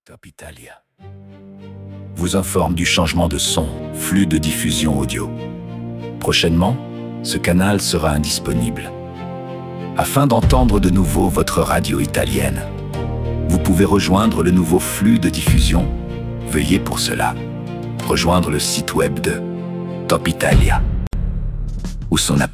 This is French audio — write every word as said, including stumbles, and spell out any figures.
Top Italia vous informe du changement de son, flux de diffusion audio. Prochainement, ce canal sera indisponible. Afin d'entendre de nouveau votre radio italienne, vous pouvez rejoindre le nouveau flux de diffusion. Veuillez pour cela rejoindre le site web de Top Italia ou son application.